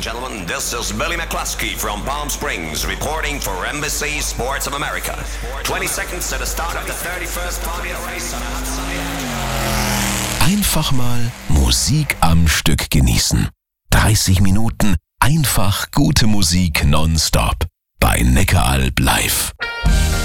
and gentlemen, this is Billy McCluskey from Palm Springs reporting for Embassy Sports of America. 20 seconds to the start of the 31st Formula Race on a hot sunny day. Einfach mal Musik am Stück genießen. 30 Minuten einfach gute Musik nonstop bei Neckaralb live.